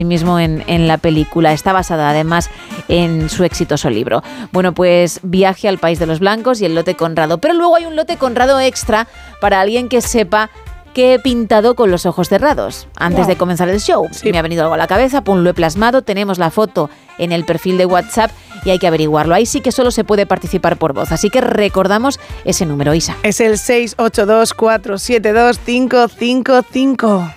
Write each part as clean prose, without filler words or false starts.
mismo en la película. Está basada además en su exitoso libro. Bueno, pues Viaje al País de los Blancos y el lote Conrado. Pero luego hay un lote Conrado extra para alguien que sepa que he pintado con los ojos cerrados antes de comenzar el show. Sí. Me ha venido algo a la cabeza, lo he plasmado, tenemos la foto en el perfil de WhatsApp y hay que averiguarlo. Ahí sí que solo se puede participar por voz, así que recordamos ese número, Isa. Es el 682-472-555.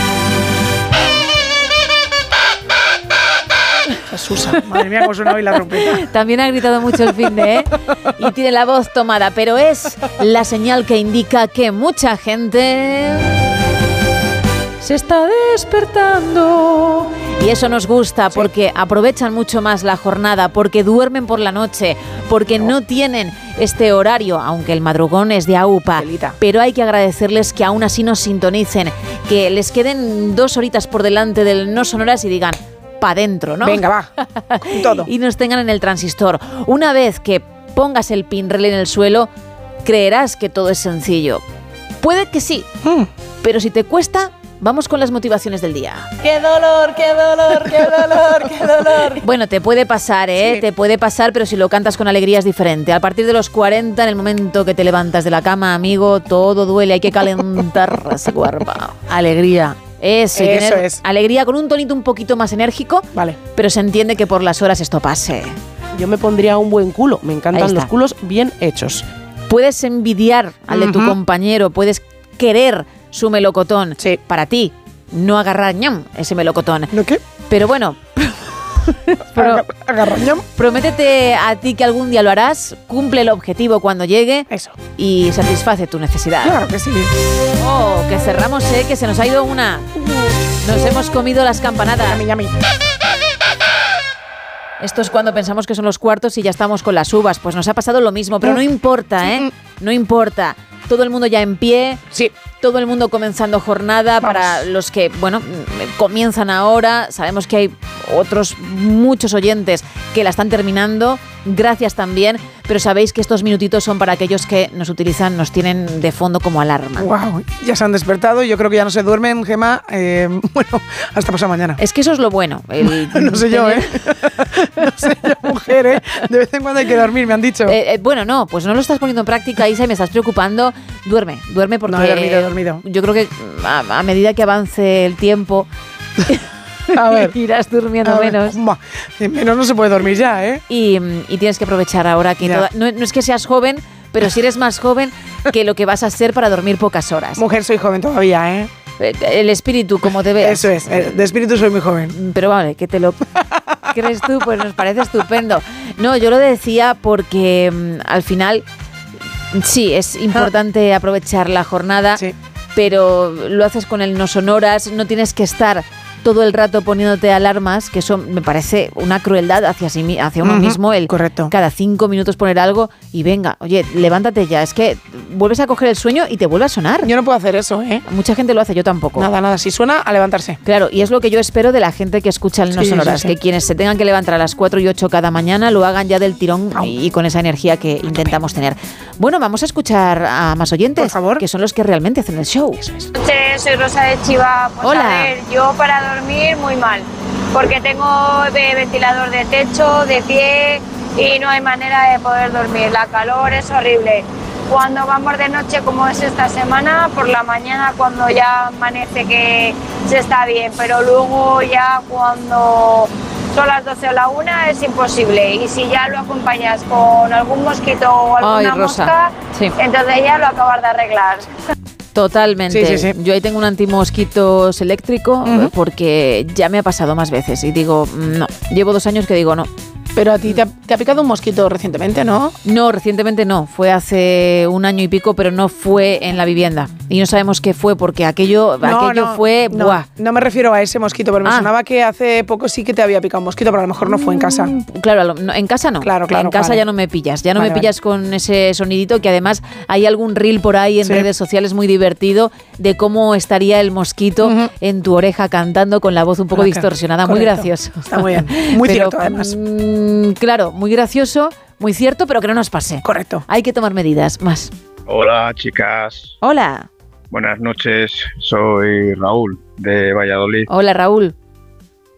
Susa, madre mía, cómo suena hoy la trompeta. También ha gritado mucho el finde, y tiene la voz tomada, pero es la señal que indica que mucha gente se está despertando. Y eso nos gusta porque aprovechan mucho más la jornada, porque duermen por la noche, porque no tienen este horario, aunque el madrugón es de AUPA. Pero hay que agradecerles que aún así nos sintonicen, que les queden 2 horitas por delante del No Sonoras y digan, pa' dentro, ¿no? Venga, va, con todo. Y nos tengan en el transistor. Una vez que pongas el pinrel en el suelo, creerás que todo es sencillo. Puede que sí, pero si te cuesta, vamos con las motivaciones del día. ¡Qué dolor, qué dolor, qué dolor, qué dolor! Bueno, te puede pasar, Sí. Te puede pasar, pero si lo cantas con alegría es diferente. A partir de los 40, en el momento que te levantas de la cama, amigo, todo duele, hay que calentar ese cuerpo. Alegría. Eso es. Alegría con un tonito un poquito más enérgico, vale, pero se entiende que por las horas esto pase. Yo me pondría un buen culo. Me encantan los culos bien hechos. Puedes envidiar al de tu compañero, puedes querer su melocotón. Sí. Para ti, no agarrar ese melocotón. ¿No qué? Pero bueno, prométete a ti que algún día lo harás, cumple el objetivo cuando llegue. Eso. Y satisface tu necesidad. Claro que sí. Oh, que cerramos, que se nos ha ido una. Nos hemos comido las campanadas. Yami. Esto es cuando pensamos que son los cuartos y ya estamos con las uvas. Pues nos ha pasado lo mismo, pero no importa, No importa. Todo el mundo ya en pie. Sí. Todo el mundo comenzando jornada. Vamos. Para los que, comienzan ahora. Sabemos que hay otros muchos oyentes que la están terminando. Gracias también. Pero sabéis que estos minutitos son para aquellos que nos utilizan, nos tienen de fondo como alarma. Wow, ya se han despertado. Yo creo que ya no se duermen, Gemma. Hasta pasado mañana. Es que eso es lo bueno. No sé yo, No sé yo, mujer, De vez en cuando hay que dormir, me han dicho. No, pues no lo estás poniendo en práctica, Isa, y me estás preocupando. Duerme porque... No, he dormido. Yo creo que a medida que avance el tiempo... A ver, irás durmiendo menos. Menos no se puede dormir ya, Y tienes que aprovechar ahora que no es que seas joven, pero si eres más joven que lo que vas a ser para dormir pocas horas. Mujer, soy joven todavía, El espíritu, como te veas. Eso es, de espíritu soy muy joven. Pero vale, que te lo crees tú, pues nos parece estupendo. No, yo lo decía porque al final sí, es importante aprovechar la jornada, pero lo haces con el No Sonoras, no tienes que estar todo el rato poniéndote alarmas, que eso me parece una crueldad hacia uno mismo. Correcto. Cada 5 minutos poner algo y venga, oye, levántate ya. Es que vuelves a coger el sueño y te vuelve a sonar. Yo no puedo hacer eso, Mucha gente lo hace, yo tampoco. Nada, si suena, a levantarse. Claro, y es lo que yo espero de la gente que escucha el No Sonoras, que quienes se tengan que levantar a las 4 y 8 cada mañana lo hagan ya del tirón y con esa energía que intentamos tener. Bueno, vamos a escuchar a más oyentes, por favor, que son los que realmente hacen el show. Soy Rosa de Chiva. Pues hola. A ver, yo para dormir muy mal, porque tengo ventilador de techo, de pie, y no hay manera de poder dormir. La calor es horrible. Cuando vamos de noche, como es esta semana, por la mañana cuando ya amanece que se está bien, pero luego ya cuando son las 12 o la 1 es imposible. Y si ya lo acompañas con algún mosquito o alguna mosca, entonces ya lo acabas de arreglar. Totalmente. Sí. Yo ahí tengo un antimosquitos eléctrico porque ya me ha pasado más veces y digo, no, llevo 2 años que digo no. Pero a ti te ha picado un mosquito recientemente, ¿no? No, recientemente no. Fue hace 1 año y pico, pero no fue en la vivienda. Y no sabemos qué fue, porque aquello fue... ¡buah! No me refiero a ese mosquito, pero me sonaba que hace poco sí que te había picado un mosquito, pero a lo mejor no fue en casa. Claro, en casa no. Claro. En casa ya no me pillas. Ya no me pillas con ese sonidito, que además hay algún reel por ahí en redes sociales muy divertido de cómo estaría el mosquito en tu oreja cantando con la voz un poco distorsionada. Correcto. Muy gracioso. Está muy bien. Muy cierto, además. Claro, muy gracioso, muy cierto, pero que no nos pase. Correcto. Hay que tomar medidas más. Hola, chicas. Hola. Buenas noches, soy Raúl, de Valladolid. Hola, Raúl.